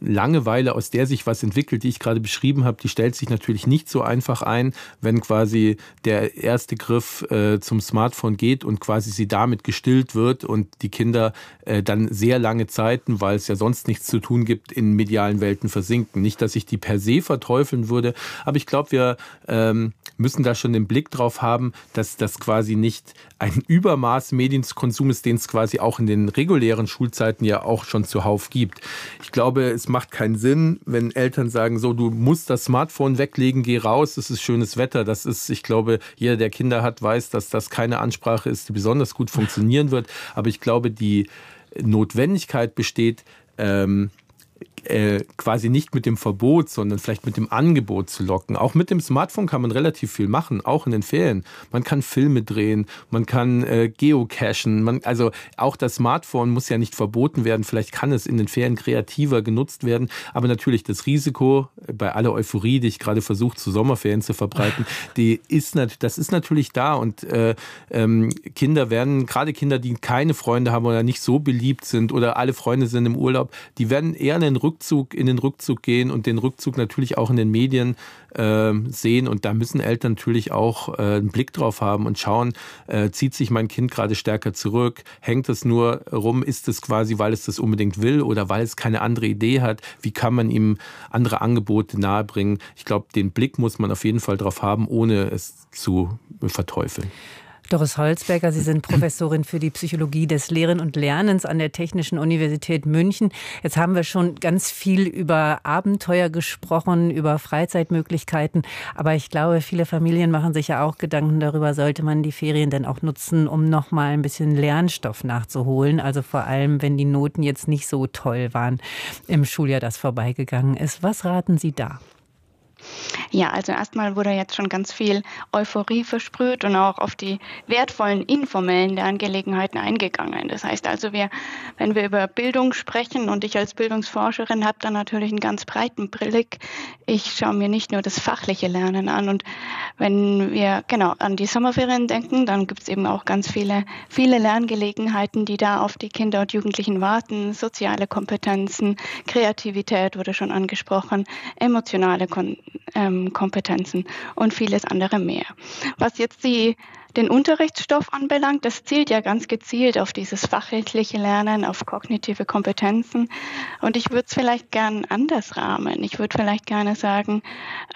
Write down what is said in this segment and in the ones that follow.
Langeweile, aus der sich was entwickelt, die ich gerade beschrieben habe, die stellt sich natürlich nicht so einfach ein, wenn quasi der erste Griff zum Smartphone geht und quasi sie damit gestillt wird und die Kinder dann sehr lange Zeiten, weil es ja sonst nichts zu tun gibt, in medialen Welten versinken. Nicht, dass ich die per se verteufeln würde, aber ich glaube, wir müssen da schon den Blick drauf haben, dass das quasi nicht ein Übermaß Medienkonsum ist, den es quasi auch in den regulären Schulzeiten ja auch schon zuhauf gibt. Ich glaube, es macht keinen Sinn, wenn Eltern sagen, so, du musst das Smartphone weglegen, geh raus, es ist schönes Wetter. Das ist, ich glaube, jeder, der Kinder hat, weiß, dass das keine Ansprache ist, die besonders gut funktionieren wird. Aber ich glaube, die Notwendigkeit besteht, quasi nicht mit dem Verbot, sondern vielleicht mit dem Angebot zu locken. Auch mit dem Smartphone kann man relativ viel machen, auch in den Ferien. Man kann Filme drehen, man kann geocachen. Also auch das Smartphone muss ja nicht verboten werden. Vielleicht kann es in den Ferien kreativer genutzt werden. Aber natürlich das Risiko, bei aller Euphorie, die ich gerade versuche, zu Sommerferien zu verbreiten, das ist natürlich da. Und Kinder werden, gerade Kinder, die keine Freunde haben oder nicht so beliebt sind oder alle Freunde sind im Urlaub, die werden eher in den Rückzug gehen und den Rückzug natürlich auch in den Medien sehen. Und da müssen Eltern natürlich auch einen Blick drauf haben und schauen, zieht sich mein Kind gerade stärker zurück? Hängt es nur rum? Ist es quasi, weil es das unbedingt will oder weil es keine andere Idee hat? Wie kann man ihm andere Angebote nahebringen? Ich glaube, den Blick muss man auf jeden Fall drauf haben, ohne es zu verteufeln. Doris Holzberger, Sie sind Professorin für die Psychologie des Lehren und Lernens an der Technischen Universität München. Jetzt haben wir schon ganz viel über Abenteuer gesprochen, über Freizeitmöglichkeiten. Aber ich glaube, viele Familien machen sich ja auch Gedanken darüber, sollte man die Ferien denn auch nutzen, um noch mal ein bisschen Lernstoff nachzuholen. Also vor allem, wenn die Noten jetzt nicht so toll waren im Schuljahr, das vorbeigegangen ist. Was raten Sie da? Ja, also erstmal wurde jetzt schon ganz viel Euphorie versprüht und auch auf die wertvollen informellen Lerngelegenheiten eingegangen. Das heißt also, wenn wir über Bildung sprechen und ich als Bildungsforscherin habe da natürlich einen ganz breiten Blick. Ich schaue mir nicht nur das fachliche Lernen an und wenn wir an die Sommerferien denken, dann gibt es eben auch ganz viele Lerngelegenheiten, die da auf die Kinder und Jugendlichen warten. Soziale Kompetenzen, Kreativität wurde schon angesprochen, emotionale Kompetenzen und vieles andere mehr. Was jetzt den Unterrichtsstoff anbelangt, das zielt ja ganz gezielt auf dieses fachliche Lernen, auf kognitive Kompetenzen. Und ich würde es vielleicht gern anders rahmen. Ich würde vielleicht gerne sagen,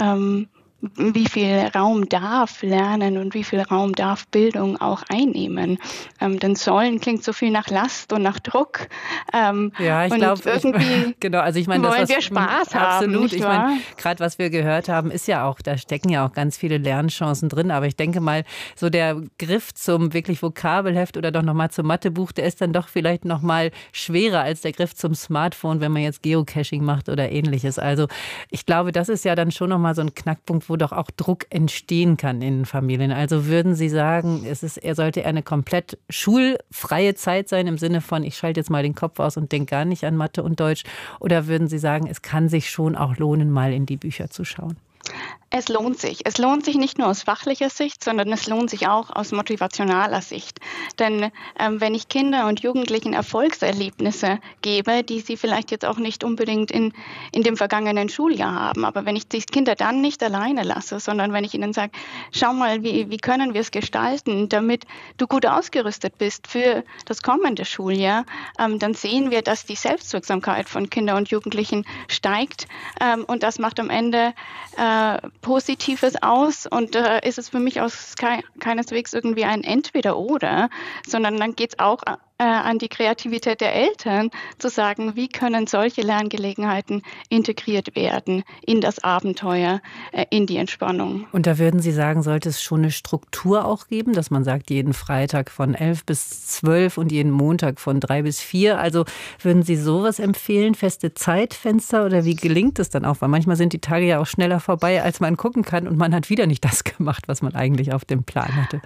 wie viel Raum darf Lernen und wie viel Raum darf Bildung auch einnehmen. Denn sollen klingt so viel nach Last und nach Druck. Ja, ich glaube, genau, also ich meine, wollen wir Spaß haben. Absolut, ich meine, gerade was wir gehört haben, ist ja auch, da stecken ja auch ganz viele Lernchancen drin, aber ich denke mal, so der Griff zum wirklich Vokabelheft oder doch nochmal zum Mathebuch, der ist dann doch vielleicht nochmal schwerer als der Griff zum Smartphone, wenn man jetzt Geocaching macht oder ähnliches. Also ich glaube, das ist ja dann schon nochmal so ein Knackpunkt, wo doch auch Druck entstehen kann in Familien. Also würden Sie sagen, er sollte eine komplett schulfreie Zeit sein, im Sinne von, ich schalte jetzt mal den Kopf aus und denke gar nicht an Mathe und Deutsch? Oder würden Sie sagen, es kann sich schon auch lohnen, mal in die Bücher zu schauen? Es lohnt sich. Es lohnt sich nicht nur aus fachlicher Sicht, sondern es lohnt sich auch aus motivationaler Sicht. Denn wenn ich Kinder und Jugendlichen Erfolgserlebnisse gebe, die sie vielleicht jetzt auch nicht unbedingt in dem vergangenen Schuljahr haben, aber wenn ich die Kinder dann nicht alleine lasse, sondern wenn ich ihnen sage, schau mal, wie können wir es gestalten, damit du gut ausgerüstet bist für das kommende Schuljahr, dann sehen wir, dass die Selbstwirksamkeit von Kindern und Jugendlichen steigt und das macht am Ende Positives aus und ist es für mich keineswegs irgendwie ein Entweder-Oder, sondern dann geht es auch an die Kreativität der Eltern, zu sagen, wie können solche Lerngelegenheiten integriert werden in das Abenteuer, in die Entspannung. Und da würden Sie sagen, sollte es schon eine Struktur auch geben, dass man sagt, jeden Freitag von 11 bis 12 und jeden Montag von 3 bis 4. Also würden Sie sowas empfehlen, feste Zeitfenster oder wie gelingt es dann auch? Weil manchmal sind die Tage ja auch schneller vorbei, als man gucken kann und man hat wieder nicht das gemacht, was man eigentlich auf dem Plan hatte.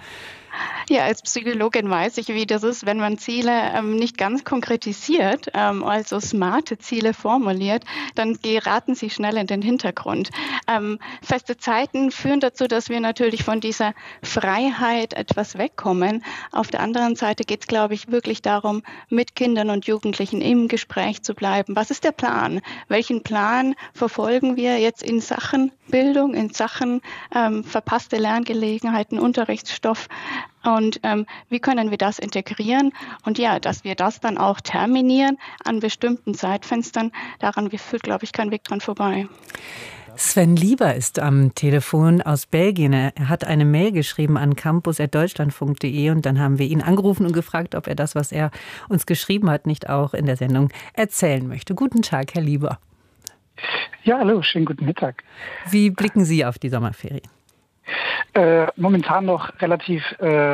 Ja, als Psychologin weiß ich, wie das ist, wenn man Ziele nicht ganz konkretisiert, also smarte Ziele formuliert, dann geraten sie schnell in den Hintergrund. Feste Zeiten führen dazu, dass wir natürlich von dieser Freiheit etwas wegkommen. Auf der anderen Seite geht es, glaube ich, wirklich darum, mit Kindern und Jugendlichen im Gespräch zu bleiben. Was ist der Plan? Welchen Plan verfolgen wir jetzt in Sachen Bildung, in Sachen verpasste Lerngelegenheiten, Unterrichtsstoff? Und wie können wir das integrieren? Und ja, dass wir das dann auch terminieren an bestimmten Zeitfenstern, daran führt, glaube ich, kein Weg dran vorbei. Sven Lieber ist am Telefon aus Belgien. Er hat eine Mail geschrieben an campus@deutschlandfunk.de und dann haben wir ihn angerufen und gefragt, ob er das, was er uns geschrieben hat, nicht auch in der Sendung erzählen möchte. Guten Tag, Herr Lieber. Ja, hallo, schönen guten Mittag. Wie blicken Sie auf die Sommerferien? Momentan noch relativ,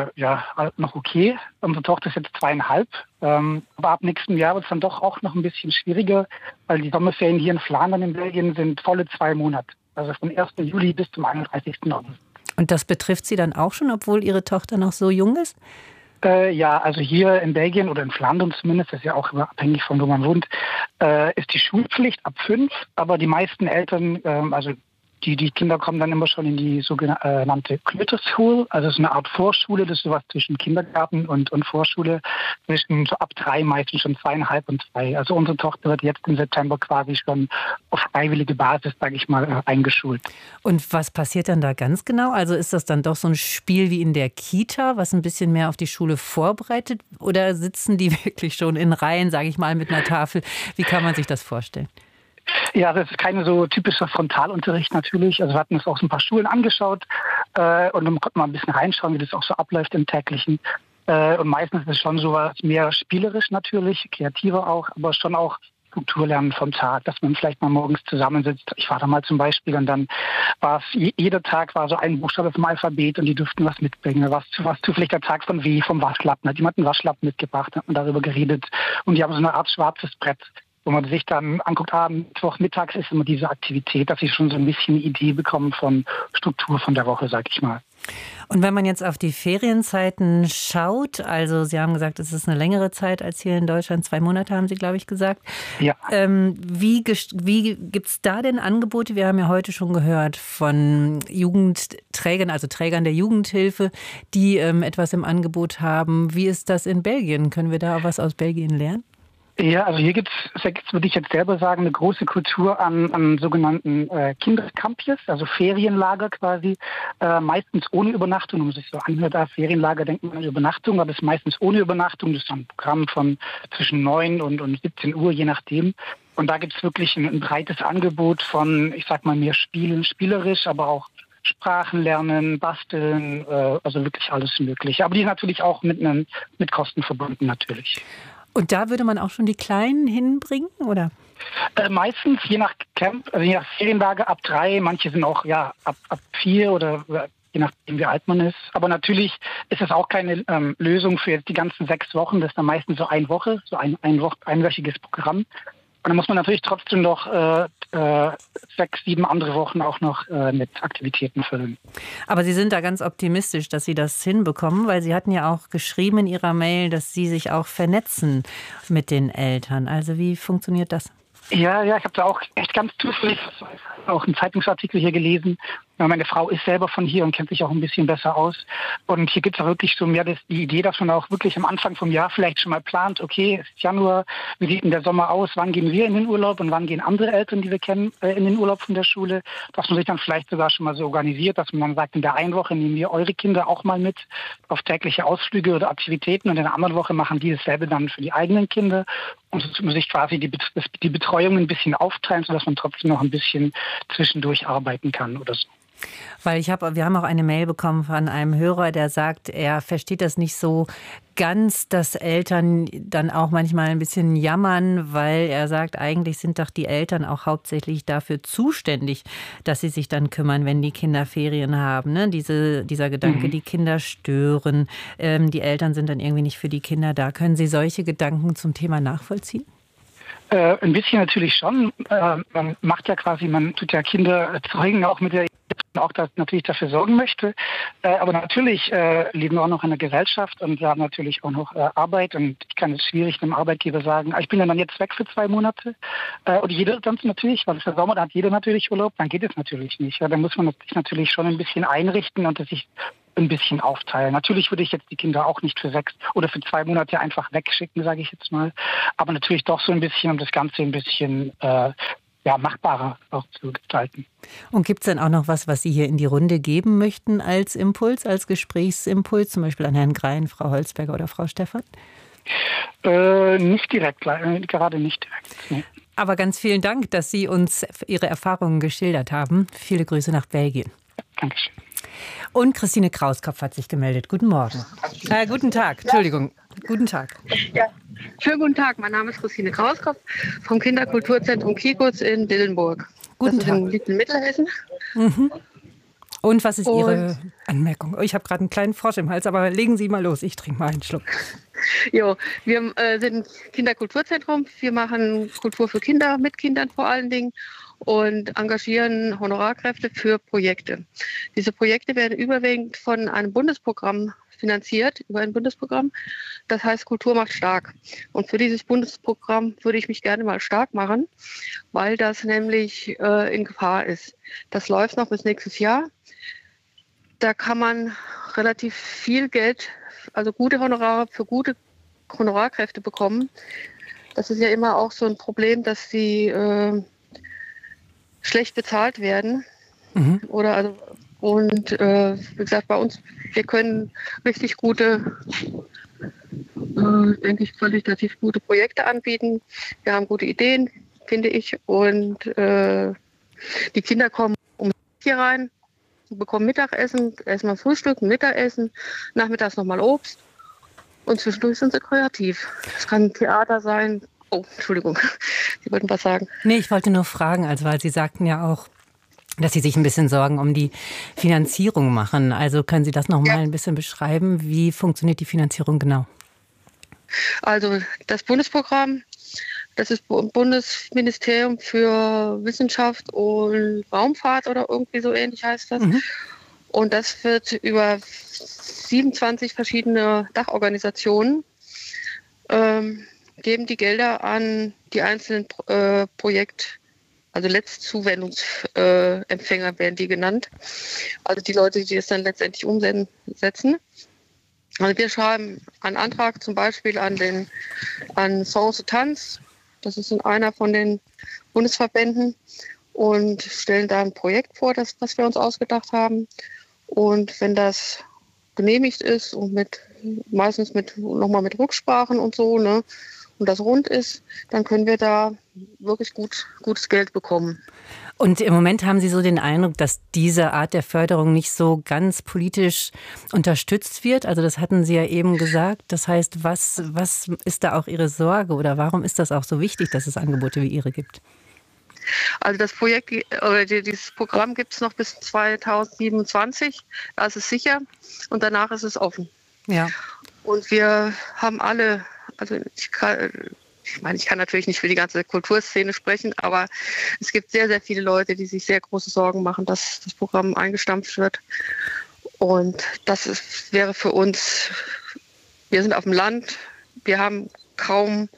noch okay. Unsere Tochter ist jetzt 2,5. Aber ab nächstem Jahr wird es dann doch auch noch ein bisschen schwieriger, weil die Sommerferien hier in Flandern in Belgien sind volle 2 Monate. Also von 1. Juli bis zum 31. August. Und das betrifft Sie dann auch schon, obwohl Ihre Tochter noch so jung ist? Ja, also hier in Belgien oder in Flandern zumindest, das ist ja auch immer abhängig von wo man wohnt, ist die Schulpflicht ab 5. Aber die meisten Eltern, die Kinder kommen dann immer schon in die sogenannte Kleuterschool, also so eine Art Vorschule, das ist sowas zwischen Kindergarten und Vorschule, zwischen so ab 3, meistens schon 2,5 und 2. Also unsere Tochter wird jetzt im September quasi schon auf freiwillige Basis, sage ich mal, eingeschult. Und was passiert dann da ganz genau? Also ist das dann doch so ein Spiel wie in der Kita, was ein bisschen mehr auf die Schule vorbereitet? Oder sitzen die wirklich schon in Reihen, sage ich mal, mit einer Tafel? Wie kann man sich das vorstellen? Ja, das ist keine so typischer Frontalunterricht natürlich. Also wir hatten uns auch so ein paar Schulen angeschaut und dann konnte man ein bisschen reinschauen, wie das auch so abläuft im täglichen. Und meistens ist es schon so was mehr spielerisch natürlich, kreativer auch, aber schon auch Strukturlernen vom Tag, dass man vielleicht mal morgens zusammensitzt. Ich war da mal zum Beispiel und dann war es, jeder Tag war so ein Buchstabe vom Alphabet und die durften was mitbringen. Was zufällig der Tag von W, vom Waschlappen. Hat jemand einen Waschlappen mitgebracht, hat man darüber geredet und die haben so eine Art schwarzes Brett, wo man sich dann anguckt, Mittwoch mittags ist immer diese Aktivität, dass ich schon so ein bisschen eine Idee bekomme von Struktur von der Woche, sag ich mal. Und wenn man jetzt auf die Ferienzeiten schaut, also Sie haben gesagt, es ist eine längere Zeit als hier in Deutschland, 2 Monate haben Sie, glaube ich, gesagt. Ja. Wie gibt es da denn Angebote? Wir haben ja heute schon gehört von Jugendträgern, also Trägern der Jugendhilfe, die etwas im Angebot haben. Wie ist das in Belgien? Können wir da was aus Belgien lernen? Ja, also hier gibt's, würde ich jetzt selber sagen, eine große Kultur an sogenannten Kindercampus, also Ferienlager quasi, meistens ohne Übernachtung. Wenn man sich so anhört, Ferienlager, denkt man an Übernachtung, aber es ist meistens ohne Übernachtung. Das ist ein Programm von zwischen 9 und 17 Uhr, je nachdem. Und da gibt's wirklich ein breites Angebot von, ich sag mal, mehr Spielen, spielerisch, aber auch Sprachen lernen, basteln, also wirklich alles Mögliche. Aber die natürlich auch mit Kosten verbunden natürlich. Und da würde man auch schon die Kleinen hinbringen, oder? Meistens, je nach Camp, also je nach Ferienlager ab 3, manche sind auch ab 4 oder je nachdem wie alt man ist. Aber natürlich ist es auch keine Lösung für jetzt die ganzen 6 Wochen. Das ist dann meistens so eine Woche, so einwöchiges Programm. Und dann muss man natürlich trotzdem noch 6, 7 andere Wochen auch noch mit Aktivitäten füllen. Aber Sie sind da ganz optimistisch, dass Sie das hinbekommen, weil Sie hatten ja auch geschrieben in Ihrer Mail, dass Sie sich auch vernetzen mit den Eltern. Also wie funktioniert das? Ja, ich habe da auch echt ganz zufällig auch einen Zeitungsartikel hier gelesen. Meine Frau ist selber von hier und kennt sich auch ein bisschen besser aus. Und hier gibt es ja wirklich so mehr die Idee, dass man auch wirklich am Anfang vom Jahr vielleicht schon mal plant, okay, es ist Januar, wie sieht denn der Sommer aus, wann gehen wir in den Urlaub und wann gehen andere Eltern, die wir kennen, in den Urlaub von der Schule, dass man sich dann vielleicht sogar schon mal so organisiert, dass man dann sagt, in der einen Woche nehmen wir eure Kinder auch mal mit auf tägliche Ausflüge oder Aktivitäten und in der anderen Woche machen die dasselbe dann für die eigenen Kinder. Und so muss man sich quasi die Betreuung ein bisschen aufteilen, sodass man trotzdem noch ein bisschen zwischendurch arbeiten kann oder so. Weil wir haben auch eine Mail bekommen von einem Hörer, der sagt, er versteht das nicht so ganz, dass Eltern dann auch manchmal ein bisschen jammern, weil er sagt, eigentlich sind doch die Eltern auch hauptsächlich dafür zuständig, dass sie sich dann kümmern, wenn die Kinder Ferien haben. Ne? Dieser Gedanke, die Kinder stören, die Eltern sind dann irgendwie nicht für die Kinder da. Können Sie solche Gedanken zum Thema nachvollziehen? Ein bisschen natürlich schon. Man tut ja Kinder erzeugen auch mit der auch natürlich dafür sorgen möchte. Aber natürlich leben wir auch noch in einer Gesellschaft und wir haben natürlich auch noch Arbeit. Und ich kann es schwierig einem Arbeitgeber sagen, ich bin dann jetzt weg für 2 Monate. Und jeder sonst natürlich, weil es der Sommer, da hat jeder natürlich Urlaub, dann geht es natürlich nicht. Ja, dann muss man sich natürlich schon ein bisschen einrichten und sich ein bisschen aufteilen. Natürlich würde ich jetzt die Kinder auch nicht für 6 oder für 2 Monate einfach wegschicken, sage ich jetzt mal. Aber natürlich doch so ein bisschen, um das Ganze ein bisschen machbarer auch zu gestalten. Und gibt es denn auch noch was Sie hier in die Runde geben möchten als Impuls, als Gesprächsimpuls, zum Beispiel an Herrn Grein, Frau Holzberger oder Frau Stephan? Nicht direkt, gerade nicht direkt. Nee. Aber ganz vielen Dank, dass Sie uns Ihre Erfahrungen geschildert haben. Viele Grüße nach Belgien. Ja, Dankeschön. Und Christine Krauskopf hat sich gemeldet. Guten Morgen. Guten Tag, Entschuldigung. Guten Tag. Ja, schönen guten Tag. Mein Name ist Christine Krauskopf vom Kinderkulturzentrum Kiekutz in Dillenburg. Guten Tag. Liegt in Mittelhessen. Mhm. Und was ist Ihre Anmerkung? Ich habe gerade einen kleinen Frosch im Hals, aber legen Sie mal los. Ich trinke mal einen Schluck. Jo, wir sind Kinderkulturzentrum. Wir machen Kultur für Kinder, mit Kindern vor allen Dingen und engagieren Honorarkräfte für Projekte. Diese Projekte werden überwiegend von einem Bundesprogramm finanziert, über ein Bundesprogramm. Das heißt Kultur macht stark. Und für dieses Bundesprogramm würde ich mich gerne mal stark machen, weil das nämlich in Gefahr ist. Das läuft noch bis nächstes Jahr. Da kann man relativ viel Geld, also gute Honorare für gute Honorarkräfte bekommen. Das ist ja immer auch so ein Problem, dass sie schlecht bezahlt werden. Mhm. Wie gesagt, bei uns, wir können richtig gute, denke ich, qualitativ gute Projekte anbieten. Wir haben gute Ideen, finde ich. Und die Kinder kommen hier rein, bekommen Mittagessen, erstmal Frühstück, Mittagessen, nachmittags nochmal Obst. Und zwischendurch sind sie kreativ. Es kann Theater sein. Oh, Entschuldigung, Sie wollten was sagen. Nee, ich wollte nur fragen, weil Sie sagten ja auch, dass Sie sich ein bisschen Sorgen um die Finanzierung machen. Also können Sie das noch mal ein bisschen beschreiben? Wie funktioniert die Finanzierung genau? Also das Bundesprogramm, das ist Bundesministerium für Wissenschaft und Raumfahrt oder irgendwie so ähnlich heißt das. Mhm. Und das wird über 27 verschiedene Dachorganisationen geben die Gelder an die einzelnen also Letztzuwendungsempfänger werden die genannt. Also die Leute, die das dann letztendlich umsetzen. Also wir schreiben einen Antrag zum Beispiel an Science Tanz. Das ist einer von den Bundesverbänden und stellen da ein Projekt vor, was wir uns ausgedacht haben. Und wenn das genehmigt ist und meistens nochmal mit Rücksprachen und so, ne, und das rund ist, dann können wir da wirklich gutes Geld bekommen. Und im Moment haben Sie so den Eindruck, dass diese Art der Förderung nicht so ganz politisch unterstützt wird? Also das hatten Sie ja eben gesagt. Das heißt, was ist da auch Ihre Sorge oder warum ist das auch so wichtig, dass es Angebote wie Ihre gibt? Also das Projekt oder dieses Programm gibt es noch bis 2027. Da ist es sicher und danach ist es offen. Ja. Und wir haben alle, also ich kann natürlich nicht für die ganze Kulturszene sprechen, aber es gibt sehr, sehr viele Leute, die sich sehr große Sorgen machen, dass das Programm eingestampft wird. Und wäre für uns, wir sind auf dem Land, wir haben kaum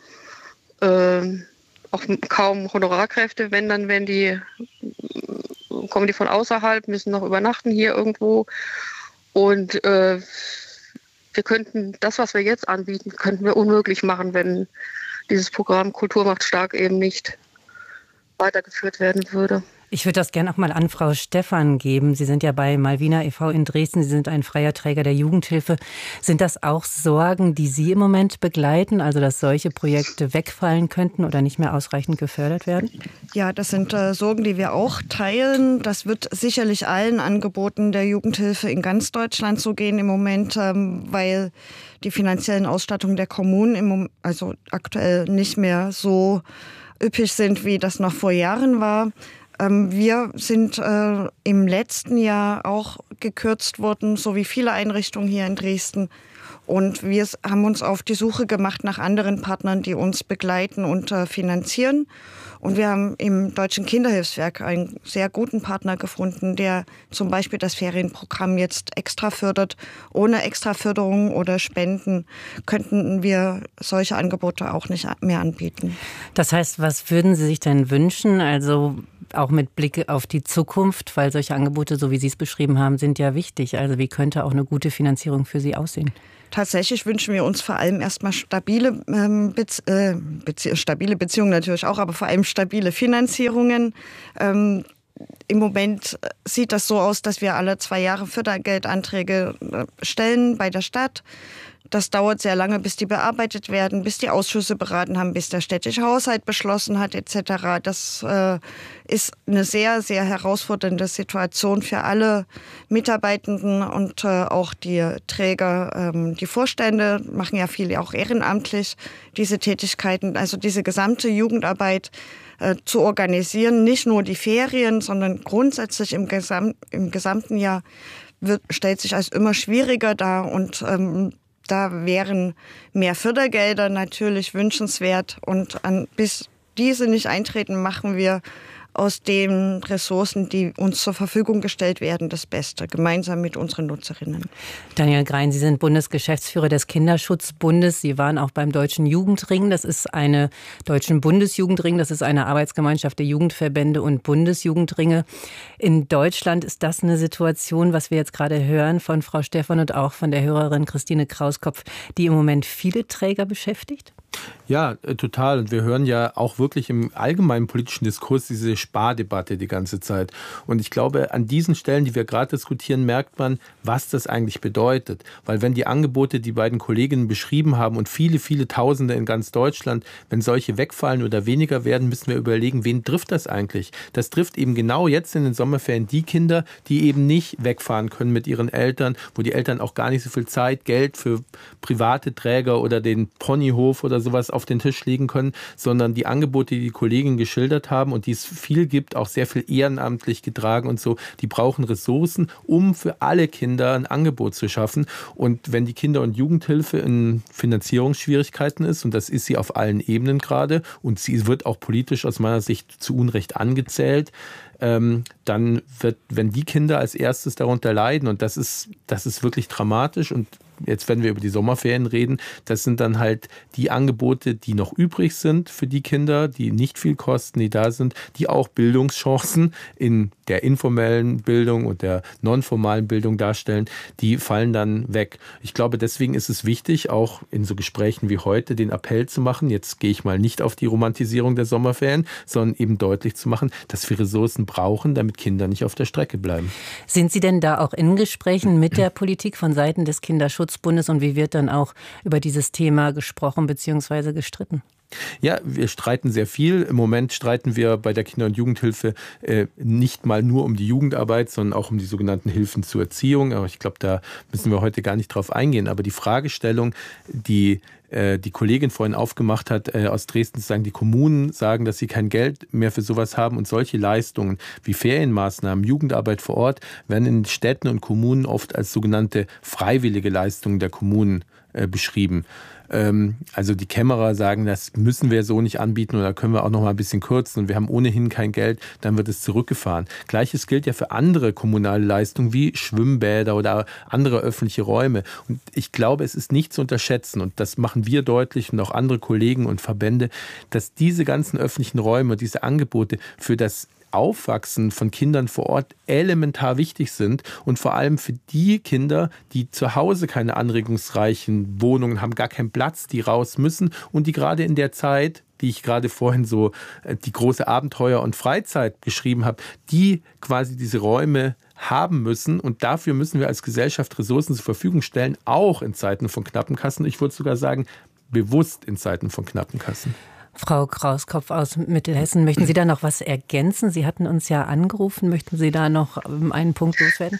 Honorarkräfte, wenn dann kommen die von außerhalb, müssen noch übernachten hier irgendwo. Und wir könnten das, was wir jetzt anbieten, könnten wir unmöglich machen, wenn dieses Programm Kultur macht stark eben nicht weitergeführt werden würde. Ich würde das gerne auch mal an Frau Stephan geben. Sie sind ja bei Malvina e.V. in Dresden. Sie sind ein freier Träger der Jugendhilfe. Sind das auch Sorgen, die Sie im Moment begleiten? Also, dass solche Projekte wegfallen könnten oder nicht mehr ausreichend gefördert werden? Ja, das sind Sorgen, die wir auch teilen. Das wird sicherlich allen Angeboten der Jugendhilfe in ganz Deutschland so gehen im Moment, weil die finanziellen Ausstattungen der Kommunen also aktuell nicht mehr so üppig sind, wie das noch vor Jahren war. Wir sind im letzten Jahr auch gekürzt worden, so wie viele Einrichtungen hier in Dresden. Und wir haben uns auf die Suche gemacht nach anderen Partnern, die uns begleiten und finanzieren. Und wir haben im Deutschen Kinderhilfswerk einen sehr guten Partner gefunden, der zum Beispiel das Ferienprogramm jetzt extra fördert. Ohne Extraförderung oder Spenden könnten wir solche Angebote auch nicht mehr anbieten. Das heißt, was würden Sie sich denn wünschen? Also auch mit Blick auf die Zukunft, weil solche Angebote, so wie Sie es beschrieben haben, sind ja wichtig. Also wie könnte auch eine gute Finanzierung für Sie aussehen? Tatsächlich wünschen wir uns vor allem erstmal stabile Beziehungen natürlich auch, aber vor allem stabile Finanzierungen. Im Moment sieht das so aus, dass wir alle 2 Jahre Fördergeldanträge stellen bei der Stadt. Das dauert sehr lange, bis die bearbeitet werden, bis die Ausschüsse beraten haben, bis der städtische Haushalt beschlossen hat etc. Das ist eine sehr, sehr herausfordernde Situation für alle Mitarbeitenden und auch die Träger. Die Vorstände machen ja viel auch ehrenamtlich diese Tätigkeiten. Also diese gesamte Jugendarbeit zu organisieren, nicht nur die Ferien, sondern grundsätzlich im gesamten Jahr stellt sich als immer schwieriger dar und da wären mehr Fördergelder natürlich wünschenswert. Und bis diese nicht eintreten, machen wir aus den Ressourcen, die uns zur Verfügung gestellt werden, das Beste, gemeinsam mit unseren Nutzerinnen. Daniel Grein, Sie sind Bundesgeschäftsführer des Kinderschutzbundes. Sie waren auch beim Deutschen Jugendring. Das ist eine Deutschen Bundesjugendring. Das ist eine Arbeitsgemeinschaft der Jugendverbände und Bundesjugendringe. In Deutschland ist das eine Situation, was wir jetzt gerade hören von Frau Stephan und auch von der Hörerin Christine Krauskopf, die im Moment viele Träger beschäftigt? Ja, total. Und wir hören ja auch wirklich im allgemeinen politischen Diskurs diese Spardebatte die ganze Zeit. Und ich glaube, an diesen Stellen, die wir gerade diskutieren, merkt man, was das eigentlich bedeutet. Weil wenn die Angebote, die beiden Kolleginnen beschrieben haben und viele, viele Tausende in ganz Deutschland, wenn solche wegfallen oder weniger werden, müssen wir überlegen, wen trifft das eigentlich? Das trifft eben genau jetzt in den Sommerferien die Kinder, die eben nicht wegfahren können mit ihren Eltern, wo die Eltern auch gar nicht so viel Zeit, Geld für private Träger oder den Ponyhof oder sowas auf den Tisch legen können, sondern die Angebote, die die Kolleginnen geschildert haben und die es viel gibt, auch sehr viel ehrenamtlich getragen und so, die brauchen Ressourcen, um für alle Kinder ein Angebot zu schaffen. Und wenn die Kinder- und Jugendhilfe in Finanzierungsschwierigkeiten ist, und das ist sie auf allen Ebenen gerade, und sie wird auch politisch aus meiner Sicht zu Unrecht angezählt, dann wenn die Kinder als erstes darunter leiden, und das ist wirklich dramatisch. Und jetzt, wenn wir über die Sommerferien reden, das sind dann halt die Angebote, die noch übrig sind für die Kinder, die nicht viel kosten, die da sind, die auch Bildungschancen in der informellen Bildung und der nonformalen Bildung darstellen, die fallen dann weg. Ich glaube, deswegen ist es wichtig, auch in so Gesprächen wie heute den Appell zu machen, jetzt gehe ich mal nicht auf die Romantisierung der Sommerferien, sondern eben deutlich zu machen, dass wir Ressourcen brauchen, damit Kinder nicht auf der Strecke bleiben. Sind Sie denn da auch in Gesprächen mit der Politik von Seiten des Kinderschutzbundes und wie wird dann auch über dieses Thema gesprochen bzw. gestritten? Ja, wir streiten sehr viel. Im Moment streiten wir bei der Kinder- und Jugendhilfe nicht mal nur um die Jugendarbeit, sondern auch um die sogenannten Hilfen zur Erziehung. Aber ich glaube, da müssen wir heute gar nicht drauf eingehen. Aber die Fragestellung, die Kollegin vorhin aufgemacht hat aus Dresden, zu sagen, die Kommunen sagen, dass sie kein Geld mehr für sowas haben und solche Leistungen wie Ferienmaßnahmen, Jugendarbeit vor Ort werden in Städten und Kommunen oft als sogenannte freiwillige Leistungen der Kommunen beschrieben. Also die Kämmerer sagen, das müssen wir so nicht anbieten oder können wir auch noch mal ein bisschen kürzen und wir haben ohnehin kein Geld, dann wird es zurückgefahren. Gleiches gilt ja für andere kommunale Leistungen wie Schwimmbäder oder andere öffentliche Räume. Und ich glaube, es ist nicht zu unterschätzen und das machen wir deutlich und auch andere Kollegen und Verbände, dass diese ganzen öffentlichen Räume, diese Angebote für das Aufwachsen von Kindern vor Ort elementar wichtig sind und vor allem für die Kinder, die zu Hause keine anregungsreichen Wohnungen haben, gar keinen Platz, die raus müssen und die gerade in der Zeit, die ich gerade vorhin so die große Abenteuer- und Freizeit beschrieben habe, die quasi diese Räume haben müssen und dafür müssen wir als Gesellschaft Ressourcen zur Verfügung stellen, auch in Zeiten von knappen Kassen. Ich würde sogar sagen, bewusst in Zeiten von knappen Kassen. Frau Krauskopf aus Mittelhessen, möchten Sie da noch was ergänzen? Sie hatten uns ja angerufen. Möchten Sie da noch einen Punkt loswerden?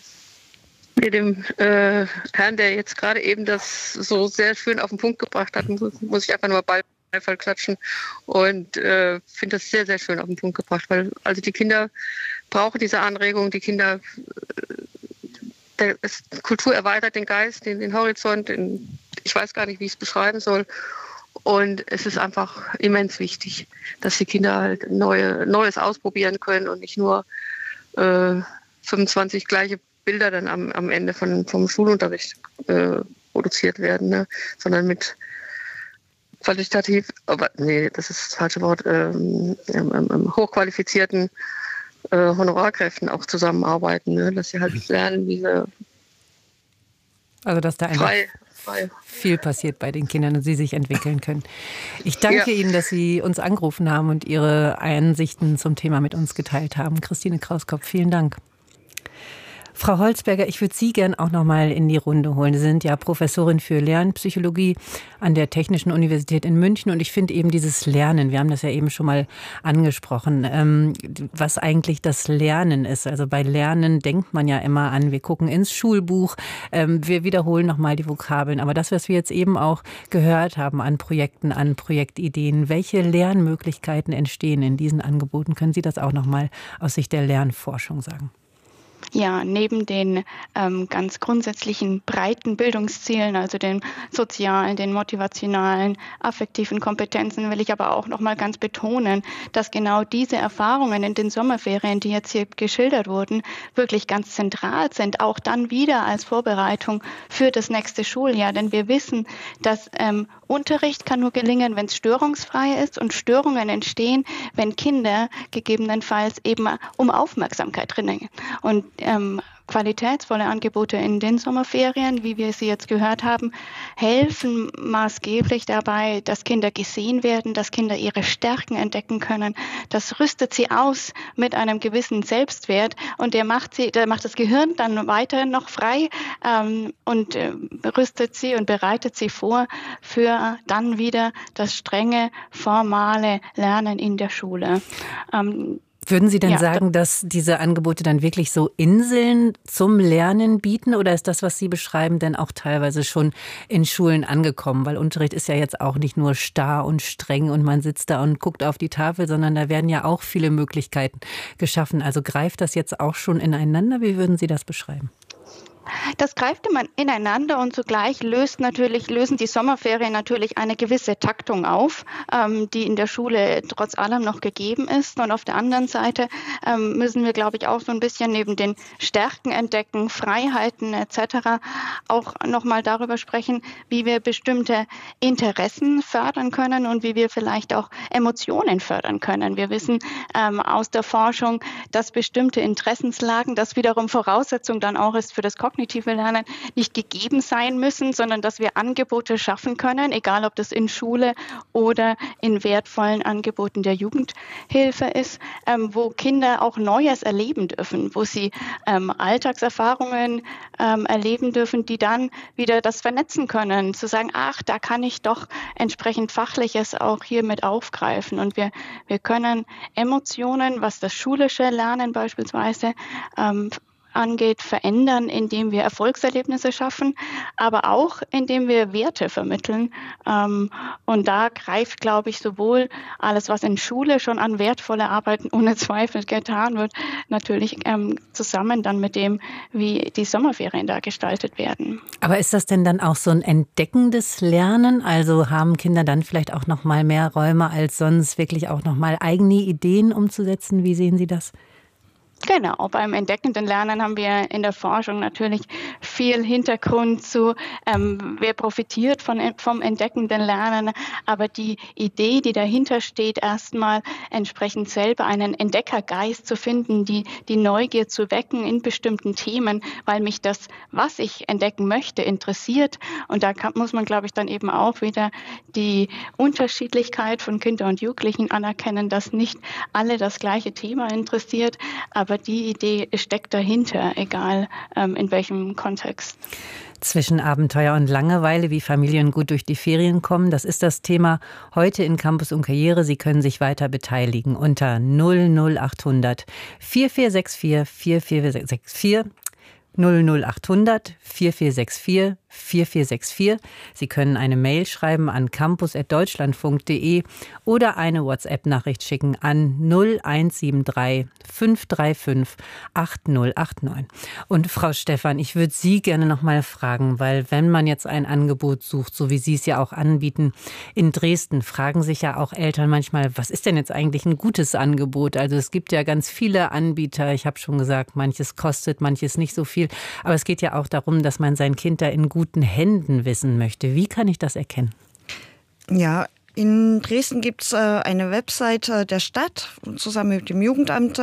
Mit dem Herrn, der jetzt gerade eben das so sehr schön auf den Punkt gebracht hat, muss ich einfach nur Beifall klatschen und finde das sehr, sehr schön auf den Punkt gebracht, weil also die Kinder brauchen diese Anregung, die Kinder, Kultur erweitert den Geist, den Horizont, ich weiß gar nicht, wie ich es beschreiben soll. Und es ist einfach immens wichtig, dass die Kinder halt Neues ausprobieren können und nicht nur 25 gleiche Bilder dann am Ende vom Schulunterricht produziert werden, ne? Sondern mit qualitativ, aber nee, das ist das falsche Wort, hochqualifizierten Honorarkräften auch zusammenarbeiten, ne? Dass sie halt lernen, diese also dass da einfach viel passiert bei den Kindern und sie sich entwickeln können. Ich danke Ihnen, dass Sie uns angerufen haben und Ihre Einsichten zum Thema mit uns geteilt haben. Christine Krauskopf, vielen Dank. Frau Holzberger, ich würde Sie gern auch noch mal in die Runde holen. Sie sind ja Professorin für Lernpsychologie an der Technischen Universität in München und ich finde eben dieses Lernen, wir haben das ja eben schon mal angesprochen, was eigentlich das Lernen ist. Also bei Lernen denkt man ja immer an, wir gucken ins Schulbuch, wir wiederholen noch mal die Vokabeln. Aber das, was wir jetzt eben auch gehört haben an Projekten, an Projektideen, welche Lernmöglichkeiten entstehen in diesen Angeboten? Können Sie das auch noch mal aus Sicht der Lernforschung sagen? Ja, neben den ganz grundsätzlichen breiten Bildungszielen, also den sozialen, den motivationalen, affektiven Kompetenzen, will ich aber auch noch mal ganz betonen, dass genau diese Erfahrungen in den Sommerferien, die jetzt hier geschildert wurden, wirklich ganz zentral sind, auch dann wieder als Vorbereitung für das nächste Schuljahr. Denn wir wissen, dass Unterricht kann nur gelingen, wenn es störungsfrei ist und Störungen entstehen, wenn Kinder gegebenenfalls eben um Aufmerksamkeit ringen. Und qualitätsvolle Angebote in den Sommerferien, wie wir sie jetzt gehört haben, helfen maßgeblich dabei, dass Kinder gesehen werden, dass Kinder ihre Stärken entdecken können. Das rüstet sie aus mit einem gewissen Selbstwert und der macht das Gehirn dann weiter noch frei und rüstet sie und bereitet sie vor für dann wieder das strenge, formale Lernen in der Schule. Würden Sie denn sagen, dass diese Angebote dann wirklich so Inseln zum Lernen bieten oder ist das, was Sie beschreiben, denn auch teilweise schon in Schulen angekommen? Weil Unterricht ist ja jetzt auch nicht nur starr und streng und man sitzt da und guckt auf die Tafel, sondern da werden ja auch viele Möglichkeiten geschaffen. Also greift das jetzt auch schon ineinander? Wie würden Sie das beschreiben? Das greift immer ineinander und zugleich lösen die Sommerferien natürlich eine gewisse Taktung auf, die in der Schule trotz allem noch gegeben ist. Und auf der anderen Seite müssen wir, glaube ich, auch so ein bisschen neben den Stärken entdecken, Freiheiten etc. auch nochmal darüber sprechen, wie wir bestimmte Interessen fördern können und wie wir vielleicht auch Emotionen fördern können. Wir wissen aus der Forschung, dass bestimmte Interessenslagen, das wiederum Voraussetzung dann auch ist für das kognitive Lernen, nicht gegeben sein müssen, sondern dass wir Angebote schaffen können, egal ob das in Schule oder in wertvollen Angeboten der Jugendhilfe ist, wo Kinder auch Neues erleben dürfen, wo sie Alltagserfahrungen erleben dürfen, die dann wieder das vernetzen können, zu sagen, ach, da kann ich doch entsprechend Fachliches auch hier mit aufgreifen. Und wir können Emotionen, was das schulische Lernen beispielsweise angeht, verändern, indem wir Erfolgserlebnisse schaffen, aber auch indem wir Werte vermitteln. Und da greift, glaube ich, sowohl alles, was in Schule schon an wertvolle Arbeiten ohne Zweifel getan wird, natürlich zusammen dann mit dem, wie die Sommerferien da gestaltet werden. Aber ist das denn dann auch so ein entdeckendes Lernen? Also haben Kinder dann vielleicht auch noch mal mehr Räume als sonst, wirklich auch noch mal eigene Ideen umzusetzen? Wie sehen Sie das? Genau, beim entdeckenden Lernen haben wir in der Forschung natürlich viel Hintergrund zu, wer profitiert vom entdeckenden Lernen, aber die Idee, die dahinter steht, erstmal entsprechend selber einen Entdeckergeist zu finden, die Neugier zu wecken in bestimmten Themen, weil mich das, was ich entdecken möchte, interessiert. Und da muss man, glaube ich, dann eben auch wieder die Unterschiedlichkeit von Kindern und Jugendlichen anerkennen, dass nicht alle das gleiche Thema interessiert, aber die Idee steckt dahinter, egal in welchem Kontext. Zwischen Abenteuer und Langeweile, wie Familien gut durch die Ferien kommen, das ist das Thema heute in Campus und Karriere. Sie können sich weiter beteiligen unter 00800 4464 4464 00800 4464 4464. Sie können eine Mail schreiben an campus@deutschlandfunk.de oder eine WhatsApp-Nachricht schicken an 0173 535 8089. Und Frau Stephan, ich würde Sie gerne noch mal fragen, weil wenn man jetzt ein Angebot sucht, so wie Sie es ja auch anbieten, in Dresden fragen sich ja auch Eltern manchmal, was ist denn jetzt eigentlich ein gutes Angebot? Also es gibt ja ganz viele Anbieter. Ich habe schon gesagt, manches kostet, manches nicht so viel. Aber es geht ja auch darum, dass man sein Kind da in guten Händen wissen möchte. Wie kann ich das erkennen? Ja, in Dresden gibt es eine Webseite der Stadt, zusammen mit dem Jugendamt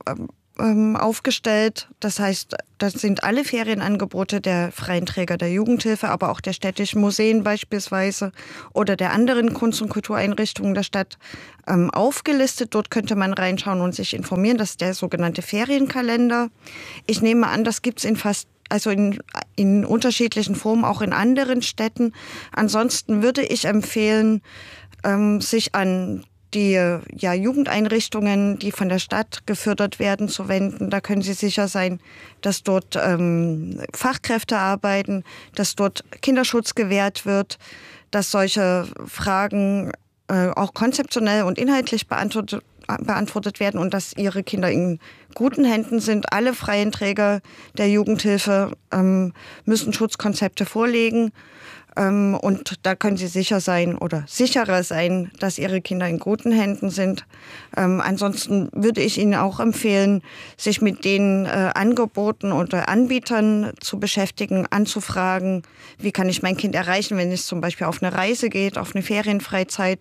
aufgestellt. Das heißt, das sind alle Ferienangebote der freien Träger der Jugendhilfe, aber auch der städtischen Museen beispielsweise oder der anderen Kunst- und Kultureinrichtungen der Stadt aufgelistet. Dort könnte man reinschauen und sich informieren. Das ist der sogenannte Ferienkalender. Ich nehme an, das gibt es in unterschiedlichen Formen auch in anderen Städten. Ansonsten würde ich empfehlen, sich an die Jugendeinrichtungen, die von der Stadt gefördert werden, zu wenden. Da können Sie sicher sein, dass dort Fachkräfte arbeiten, dass dort Kinderschutz gewährt wird, dass solche Fragen auch konzeptionell und inhaltlich beantwortet werden und dass Ihre Kinder in guten Händen sind. Alle freien Träger der Jugendhilfe müssen Schutzkonzepte vorlegen. Und da können Sie sicher sein oder sicherer sein, dass Ihre Kinder in guten Händen sind. Ansonsten würde ich Ihnen auch empfehlen, sich mit den Angeboten oder Anbietern zu beschäftigen, anzufragen, wie kann ich mein Kind erreichen, wenn es zum Beispiel auf eine Reise geht, auf eine Ferienfreizeit.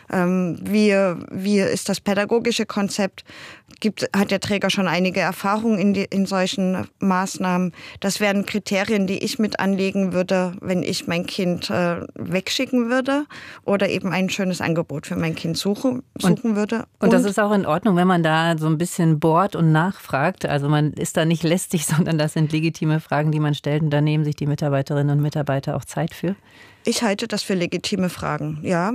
Wie ist das pädagogische Konzept? Hat der Träger schon einige Erfahrungen in solchen Maßnahmen? Das wären Kriterien, die ich mit anlegen würde, wenn ich mein Kind wegschicken würde oder eben ein schönes Angebot für mein Kind suchen würde. Und das ist auch in Ordnung, wenn man da so ein bisschen bohrt und nachfragt. Also man ist da nicht lästig, sondern das sind legitime Fragen, die man stellt. Und da nehmen sich die Mitarbeiterinnen und Mitarbeiter auch Zeit für. Ich halte das für legitime Fragen, ja.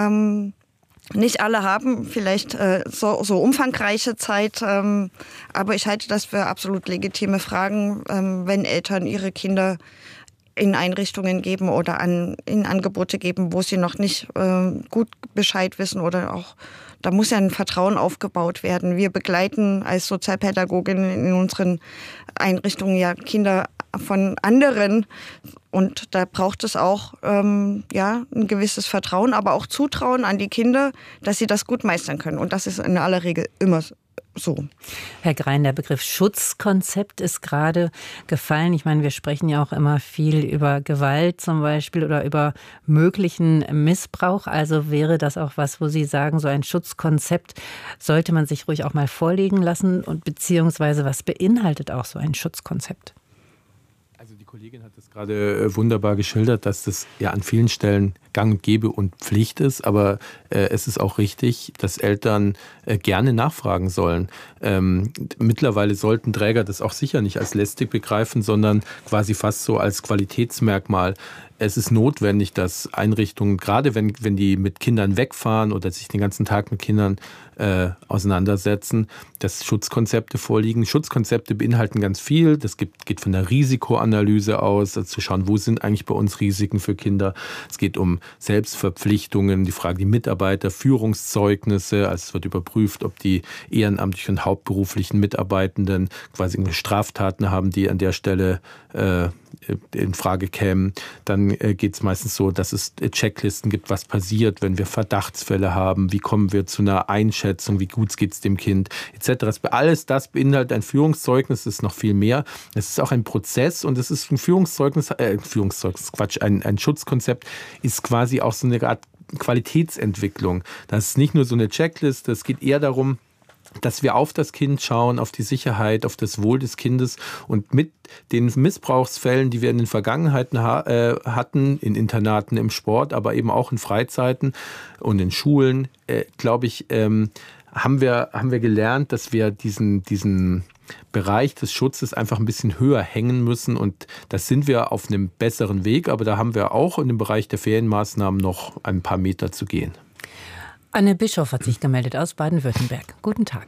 Nicht alle haben vielleicht so umfangreiche Zeit, aber ich halte das für absolut legitime Fragen, wenn Eltern ihre Kinder in Einrichtungen geben oder in Angebote geben, wo sie noch nicht gut Bescheid wissen oder auch, da muss ja ein Vertrauen aufgebaut werden. Wir begleiten als Sozialpädagoginnen in unseren Einrichtungen ja Kinder von anderen und da braucht es auch ein gewisses Vertrauen, aber auch Zutrauen an die Kinder, dass sie das gut meistern können und das ist in aller Regel immer so. Herr Grein, der Begriff Schutzkonzept ist gerade gefallen. Ich meine, wir sprechen ja auch immer viel über Gewalt zum Beispiel oder über möglichen Missbrauch. Also wäre das auch was, wo Sie sagen, so ein Schutzkonzept sollte man sich ruhig auch mal vorlegen lassen und beziehungsweise was beinhaltet auch so ein Schutzkonzept? Also die Kollegin hat das gerade wunderbar geschildert, dass das ja an vielen Stellen gang und gäbe und Pflicht ist, aber es ist auch richtig, dass Eltern gerne nachfragen sollen. Mittlerweile sollten Träger das auch sicher nicht als lästig begreifen, sondern quasi fast so als Qualitätsmerkmal. Es ist notwendig, dass Einrichtungen, gerade wenn die mit Kindern wegfahren oder sich den ganzen Tag mit Kindern auseinandersetzen, dass Schutzkonzepte vorliegen. Schutzkonzepte beinhalten ganz viel. Das geht von der Risikoanalyse aus, also zu schauen, wo sind eigentlich bei uns Risiken für Kinder. Es geht um Selbstverpflichtungen, die Frage, die Mitarbeiter, Führungszeugnisse. Also es wird überprüft, ob die ehrenamtlichen und hauptberuflichen Mitarbeitenden quasi Straftaten haben, die an der Stelle in Frage kämen. Dann geht es meistens so, dass es Checklisten gibt, was passiert, wenn wir Verdachtsfälle haben, wie kommen wir zu einer Einschätzung, wie gut geht es dem Kind, etc. Alles das beinhaltet ein Führungszeugnis, das ist noch viel mehr. Es ist auch ein Prozess und es ist ein ein Schutzkonzept ist quasi auch so eine Art Qualitätsentwicklung. Das ist nicht nur so eine Checkliste, es geht eher darum, dass wir auf das Kind schauen, auf die Sicherheit, auf das Wohl des Kindes und mit den Missbrauchsfällen, die wir in den Vergangenheiten hatten, in Internaten, im Sport, aber eben auch in Freizeiten und in Schulen, glaube ich, haben wir gelernt, dass wir diesen Bereich des Schutzes einfach ein bisschen höher hängen müssen und das sind wir auf einem besseren Weg, aber da haben wir auch in dem Bereich der Ferienmaßnahmen noch ein paar Meter zu gehen. Anne Bischof hat sich gemeldet aus Baden-Württemberg. Guten Tag.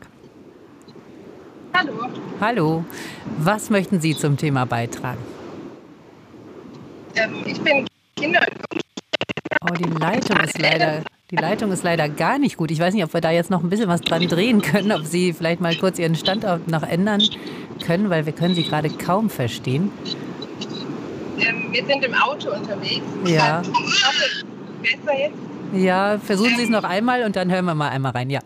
Hallo. Hallo. Was möchten Sie zum Thema beitragen? Ich bin Kinder. Oh, die Leitung ist leider gar nicht gut. Ich weiß nicht, ob wir da jetzt noch ein bisschen was dran drehen können, ob Sie vielleicht mal kurz Ihren Standort noch ändern können, weil wir können Sie gerade kaum verstehen. Wir sind im Auto unterwegs. Ja. Ich hoffe, besser jetzt? Ja, versuchen Sie es noch einmal und dann hören wir mal einmal rein, ja.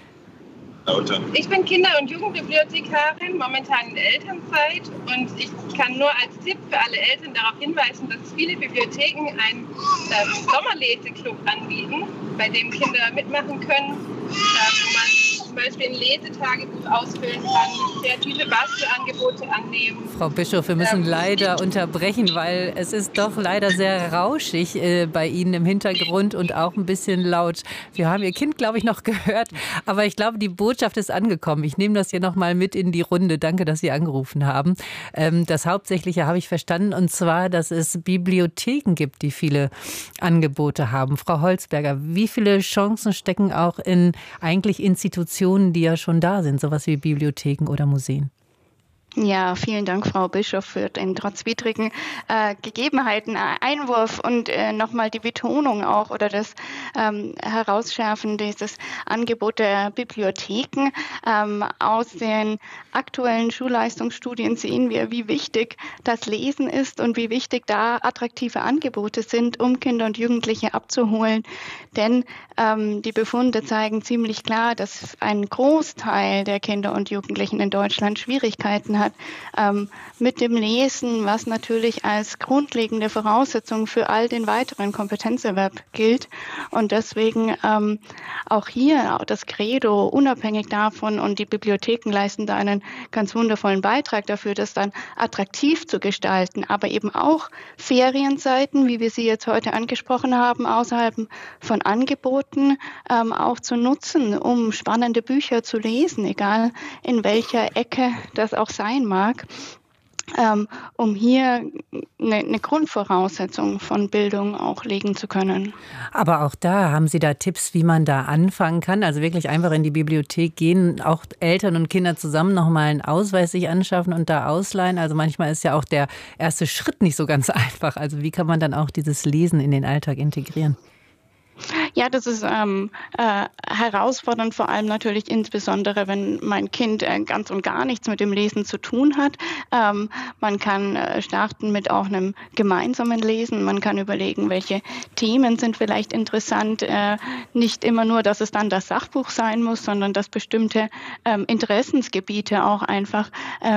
Ich bin Kinder- und Jugendbibliothekarin, momentan in Elternzeit, und ich kann nur als Tipp für alle Eltern darauf hinweisen, dass viele Bibliotheken einen Sommerleseklub anbieten, bei dem Kinder mitmachen können, wo man zum Beispiel ein Lesetagebuch ausfüllen kann, kreative Bastelangebote annehmen. Frau Bischof, wir müssen leider unterbrechen, weil es ist doch leider sehr rauschig bei Ihnen im Hintergrund und auch ein bisschen laut. Wir haben Ihr Kind, glaube ich, noch gehört, aber ich glaube, die Botschaft ist angekommen. Ich nehme das hier nochmal mit in die Runde. Danke, dass Sie angerufen haben. Das Hauptsächliche habe ich verstanden, und zwar, dass es Bibliotheken gibt, die viele Angebote haben. Frau Holzberger, wie viele Chancen stecken auch in eigentlich Institutionen, die ja schon da sind, sowas wie Bibliotheken oder Museen? Ja, vielen Dank, Frau Bischof, für den trotz widrigen Gegebenheiten Einwurf und nochmal die Betonung auch oder das Herausschärfen dieses Angebot der Bibliotheken. Aus den aktuellen Schulleistungsstudien sehen wir, wie wichtig das Lesen ist und wie wichtig da attraktive Angebote sind, um Kinder und Jugendliche abzuholen. Denn die Befunde zeigen ziemlich klar, dass ein Großteil der Kinder und Jugendlichen in Deutschland Schwierigkeiten hat mit dem Lesen, was natürlich als grundlegende Voraussetzung für all den weiteren Kompetenzerwerb gilt. Und deswegen auch hier das Credo unabhängig davon, und die Bibliotheken leisten da einen ganz wundervollen Beitrag dafür, das dann attraktiv zu gestalten, aber eben auch Ferienzeiten, wie wir sie jetzt heute angesprochen haben, außerhalb von Angeboten auch zu nutzen, um spannende Bücher zu lesen, egal in welcher Ecke das auch sein mag, um hier eine Grundvoraussetzung von Bildung auch legen zu können. Aber auch da, haben Sie da Tipps, wie man da anfangen kann? Also wirklich einfach in die Bibliothek gehen, auch Eltern und Kinder zusammen nochmal einen Ausweis sich anschaffen und da ausleihen. Also manchmal ist ja auch der erste Schritt nicht so ganz einfach. Also wie kann man dann auch dieses Lesen in den Alltag integrieren? Ja, das ist herausfordernd, vor allem natürlich insbesondere, wenn mein Kind ganz und gar nichts mit dem Lesen zu tun hat. Man kann starten mit auch einem gemeinsamen Lesen. Man kann überlegen, welche Themen sind vielleicht interessant. Nicht immer nur, dass es dann das Sachbuch sein muss, sondern dass bestimmte Interessensgebiete auch einfach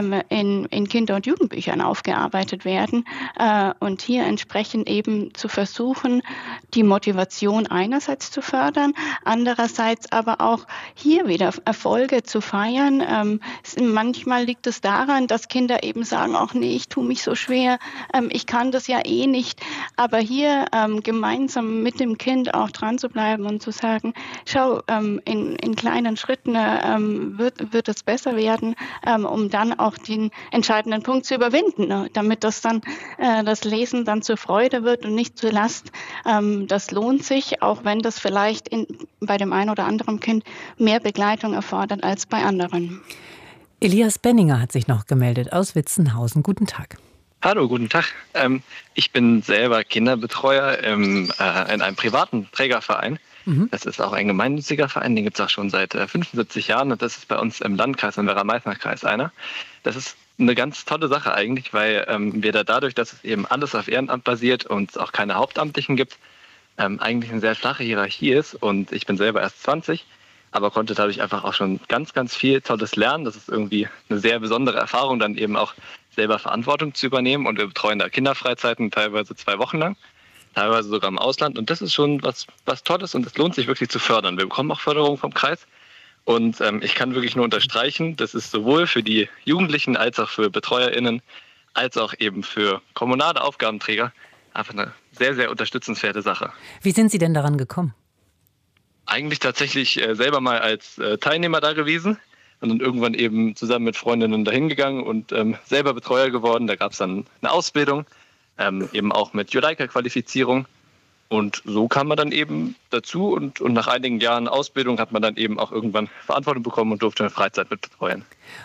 in Kinder- und Jugendbüchern aufgearbeitet werden. Und hier entsprechend eben zu versuchen, die Motivation einerseits zu fördern, andererseits aber auch hier wieder Erfolge zu feiern. Manchmal liegt es daran, dass Kinder eben sagen, ach nee, ich tue mich so schwer, ich kann das ja eh nicht. Aber hier gemeinsam mit dem Kind auch dran zu bleiben und zu sagen, schau, in kleinen Schritten wird es besser werden, um dann auch den entscheidenden Punkt zu überwinden, ne? Damit das dann das Lesen dann zur Freude wird und nicht zur Last. Das lohnt sich, auch wenn das vielleicht bei dem einen oder anderen Kind mehr Begleitung erfordert als bei anderen. Elias Benninger hat sich noch gemeldet aus Witzenhausen. Guten Tag. Hallo, guten Tag. Ich bin selber Kinderbetreuer in einem privaten Trägerverein. Das ist auch ein gemeinnütziger Verein, den gibt es auch schon seit 75 Jahren, und das ist bei uns im Landkreis, im Werra-Meißner-Kreis einer. Das ist eine ganz tolle Sache eigentlich, weil wir dadurch, dass es eben alles auf Ehrenamt basiert und es auch keine Hauptamtlichen gibt, eigentlich eine sehr flache Hierarchie ist, und ich bin selber erst 20, aber konnte dadurch einfach auch schon ganz, ganz viel Tolles lernen. Das ist irgendwie eine sehr besondere Erfahrung, dann eben auch selber Verantwortung zu übernehmen, und wir betreuen da Kinderfreizeiten teilweise 2 Wochen lang, teilweise sogar im Ausland, und das ist schon was Tolles, und es lohnt sich wirklich zu fördern. Wir bekommen auch Förderung vom Kreis, und ich kann wirklich nur unterstreichen, das ist sowohl für die Jugendlichen als auch für BetreuerInnen als auch eben für kommunale Aufgabenträger einfach eine sehr, sehr unterstützenswerte Sache. Wie sind Sie denn daran gekommen? Eigentlich tatsächlich selber mal als Teilnehmer da gewesen und dann irgendwann eben zusammen mit Freundinnen dahin gegangen und selber Betreuer geworden. Da gab es dann eine Ausbildung, eben auch mit Judaika-Qualifizierung. Und so kam man dann eben dazu, und nach einigen Jahren Ausbildung hat man dann eben auch irgendwann Verantwortung bekommen und durfte eine Freizeit mit betreuen.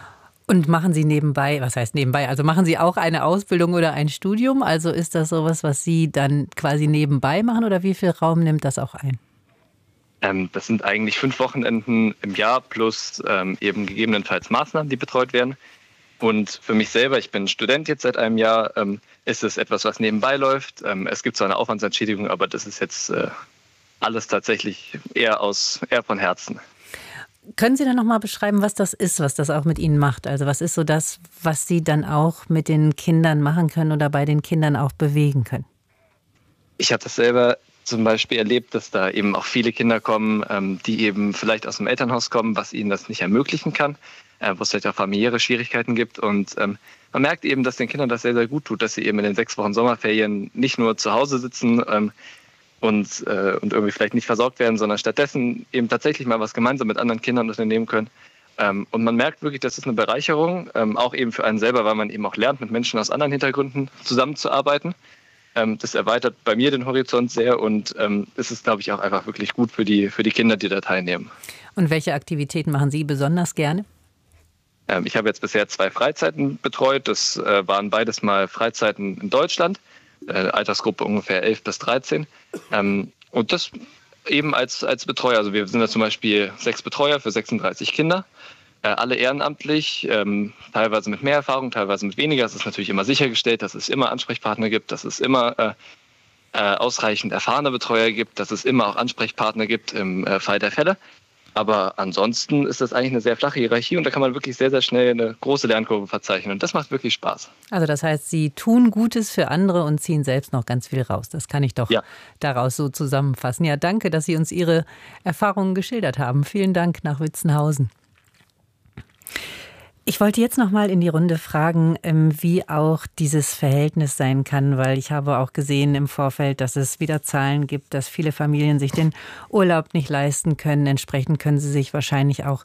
Und machen Sie nebenbei, was heißt nebenbei, also machen Sie auch eine Ausbildung oder ein Studium? Also ist das sowas, was Sie dann quasi nebenbei machen oder wie viel Raum nimmt das auch ein? Das sind eigentlich 5 Wochenenden im Jahr plus eben gegebenenfalls Maßnahmen, die betreut werden. Und für mich selber, ich bin Student jetzt seit einem Jahr, ist es etwas, was nebenbei läuft. Es gibt so eine Aufwandsentschädigung, aber das ist jetzt alles tatsächlich eher von Herzen. Können Sie dann noch mal beschreiben, was das ist, was das auch mit Ihnen macht? Also was ist so das, was Sie dann auch mit den Kindern machen können oder bei den Kindern auch bewegen können? Ich habe das selber zum Beispiel erlebt, dass da eben auch viele Kinder kommen, die eben vielleicht aus dem Elternhaus kommen, was ihnen das nicht ermöglichen kann, wo es vielleicht auch familiäre Schwierigkeiten gibt. Und man merkt eben, dass den Kindern das sehr, sehr gut tut, dass sie eben in den 6 Wochen Sommerferien nicht nur zu Hause sitzen und irgendwie vielleicht nicht versorgt werden, sondern stattdessen eben tatsächlich mal was gemeinsam mit anderen Kindern unternehmen können. Und man merkt wirklich, das ist eine Bereicherung, auch eben für einen selber, weil man eben auch lernt, mit Menschen aus anderen Hintergründen zusammenzuarbeiten. Das erweitert bei mir den Horizont sehr und es ist, glaube ich, auch einfach wirklich gut für die Kinder, die da teilnehmen. Und welche Aktivitäten machen Sie besonders gerne? Ich habe jetzt bisher 2 Freizeiten betreut. Das waren beides mal Freizeiten in Deutschland. Altersgruppe ungefähr 11 bis 13. Und das eben als Betreuer. Also wir sind da zum Beispiel 6 Betreuer für 36 Kinder. Alle ehrenamtlich, teilweise mit mehr Erfahrung, teilweise mit weniger. Es ist natürlich immer sichergestellt, dass es immer Ansprechpartner gibt, dass es immer ausreichend erfahrene Betreuer gibt, dass es immer auch Ansprechpartner gibt im Fall der Fälle. Aber ansonsten ist das eigentlich eine sehr flache Hierarchie und da kann man wirklich sehr, sehr schnell eine große Lernkurve verzeichnen. Und das macht wirklich Spaß. Also das heißt, Sie tun Gutes für andere und ziehen selbst noch ganz viel raus. Das kann ich doch daraus so zusammenfassen. Ja, danke, dass Sie uns Ihre Erfahrungen geschildert haben. Vielen Dank nach Witzenhausen. Ich wollte jetzt noch mal in die Runde fragen, wie auch dieses Verhältnis sein kann, weil ich habe auch gesehen im Vorfeld, dass es wieder Zahlen gibt, dass viele Familien sich den Urlaub nicht leisten können. Entsprechend können sie sich wahrscheinlich auch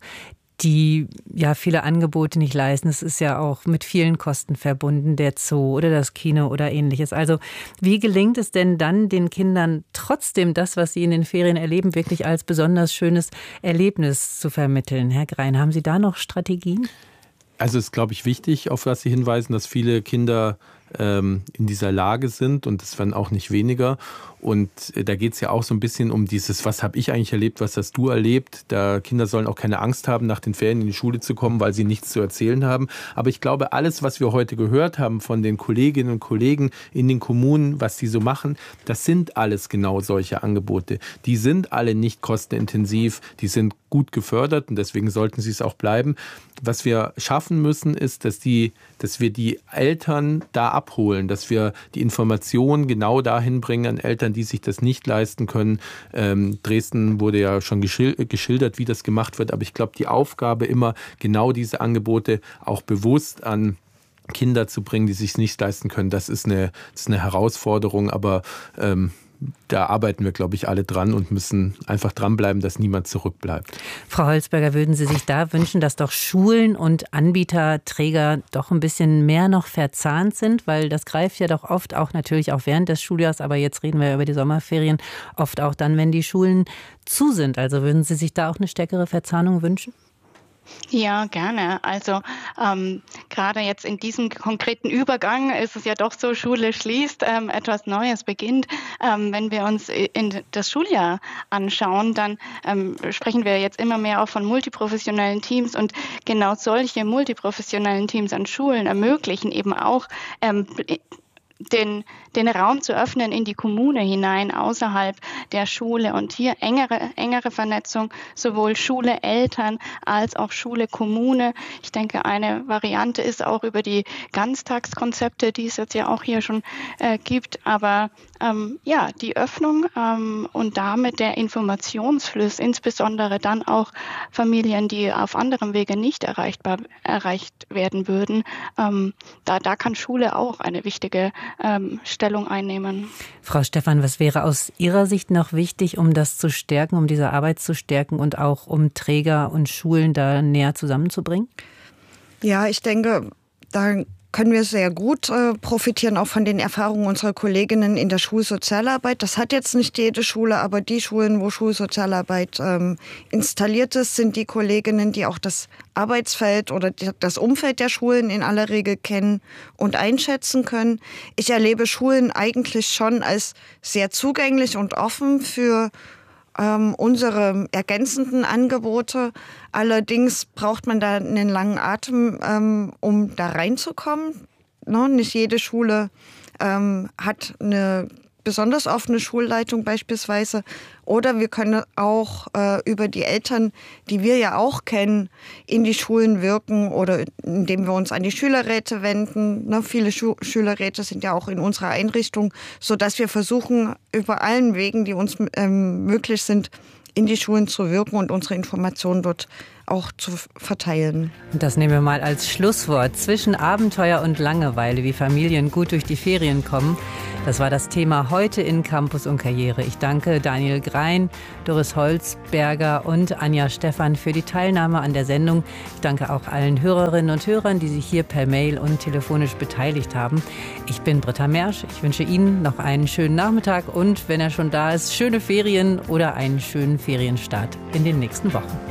viele Angebote nicht leisten. Es ist ja auch mit vielen Kosten verbunden, der Zoo oder das Kino oder ähnliches. Also wie gelingt es denn dann den Kindern trotzdem das, was sie in den Ferien erleben, wirklich als besonders schönes Erlebnis zu vermitteln? Herr Grein, haben Sie da noch Strategien? Also es ist, glaube ich, wichtig, auf was Sie hinweisen, dass viele Kinder in dieser Lage sind und es werden auch nicht weniger. Und da geht es ja auch so ein bisschen um dieses, was habe ich eigentlich erlebt, was hast du erlebt? Da Kinder sollen auch keine Angst haben, nach den Ferien in die Schule zu kommen, weil sie nichts zu erzählen haben. Aber ich glaube, alles, was wir heute gehört haben von den Kolleginnen und Kollegen in den Kommunen, was die so machen, das sind alles genau solche Angebote. Die sind alle nicht kostenintensiv, die sind gut gefördert und deswegen sollten sie es auch bleiben. Was wir schaffen müssen, ist, dass wir die Eltern da abholen, dass wir die Informationen genau dahin bringen an Eltern, die sich das nicht leisten können. Dresden wurde ja schon geschildert, wie das gemacht wird, aber ich glaube, die Aufgabe immer, genau diese Angebote auch bewusst an Kinder zu bringen, die sich es nicht leisten können, das ist eine Herausforderung, aber da arbeiten wir, glaube ich, alle dran und müssen einfach dranbleiben, dass niemand zurückbleibt. Frau Holzberger, würden Sie sich da wünschen, dass doch Schulen und Anbieter, Träger doch ein bisschen mehr noch verzahnt sind? Weil das greift ja doch oft auch natürlich auch während des Schuljahres, aber jetzt reden wir über die Sommerferien, oft auch dann, wenn die Schulen zu sind. Also würden Sie sich da auch eine stärkere Verzahnung wünschen? Ja, gerne. Also gerade jetzt in diesem konkreten Übergang ist es ja doch so, Schule schließt, etwas Neues beginnt. Wenn wir uns in das Schuljahr anschauen, dann sprechen wir jetzt immer mehr auch von multiprofessionellen Teams und genau solche multiprofessionellen Teams an Schulen ermöglichen eben auch den Raum zu öffnen in die Kommune hinein, außerhalb der Schule und hier engere Vernetzung, sowohl Schule, Eltern als auch Schule, Kommune. Ich denke, eine Variante ist auch über die Ganztagskonzepte, die es jetzt ja auch hier schon gibt, aber die Öffnung und damit der Informationsfluss, insbesondere dann auch Familien, die auf anderem Wege nicht erreicht werden würden, da kann Schule auch eine wichtige Stellung einnehmen. Frau Stephan, was wäre aus Ihrer Sicht noch wichtig, um das zu stärken, um diese Arbeit zu stärken und auch um Träger und Schulen da näher zusammenzubringen? Ja, ich denke, da können wir sehr gut profitieren, auch von den Erfahrungen unserer Kolleginnen in der Schulsozialarbeit. Das hat jetzt nicht jede Schule, aber die Schulen, wo Schulsozialarbeit installiert ist, sind die Kolleginnen, die auch das Arbeitsfeld oder das Umfeld der Schulen in aller Regel kennen und einschätzen können. Ich erlebe Schulen eigentlich schon als sehr zugänglich und offen für unsere ergänzenden Angebote. Allerdings braucht man da einen langen Atem, um da reinzukommen. No, nicht jede Schule hat eine besonders offene Schulleitung beispielsweise. Oder wir können auch über die Eltern, die wir ja auch kennen, in die Schulen wirken oder indem wir uns an die Schülerräte wenden. Ne, viele Schülerräte sind ja auch in unserer Einrichtung, sodass wir versuchen, über allen Wegen, die uns möglich sind, in die Schulen zu wirken und unsere Informationen dort auch zu verteilen. Das nehmen wir mal als Schlusswort. Zwischen Abenteuer und Langeweile, wie Familien gut durch die Ferien kommen. Das war das Thema heute in Campus und Karriere. Ich danke Daniel Grein, Doris Holzberger und Anja Stephan für die Teilnahme an der Sendung. Ich danke auch allen Hörerinnen und Hörern, die sich hier per Mail und telefonisch beteiligt haben. Ich bin Britta Mersch. Ich wünsche Ihnen noch einen schönen Nachmittag und, wenn er schon da ist, schöne Ferien oder einen schönen Ferienstart in den nächsten Wochen.